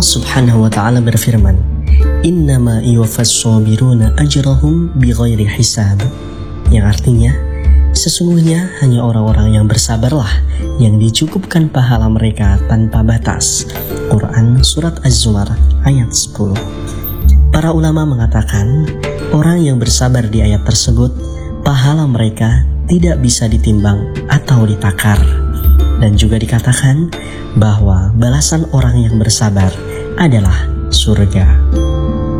Allah Subhanahu wa ta'ala berfirman, "Innama yuwaffas sabiruna ajrahum bighairi hisab." Yang artinya, sesungguhnya hanya orang-orang yang bersabarlah yang dicukupkan pahala mereka tanpa batas. Quran Surat Az-Zumar ayat 10. Para ulama mengatakan, orang yang bersabar di ayat tersebut, pahala mereka tidak bisa ditimbang atau ditakar. Dan juga dikatakan bahwa balasan orang yang bersabar adalah surga.